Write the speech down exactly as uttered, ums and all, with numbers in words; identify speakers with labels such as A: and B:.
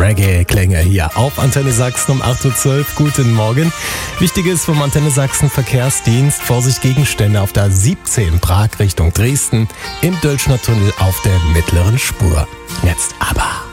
A: Reggae-Klänge hier auf Antenne Sachsen um acht Uhr zwölf. Guten Morgen. Wichtiges vom Antenne Sachsen Verkehrsdienst. Vorsicht Gegenstände auf der siebzehn Prag Richtung Dresden im Dölschner Tunnel auf der mittleren Spur. Jetzt aber.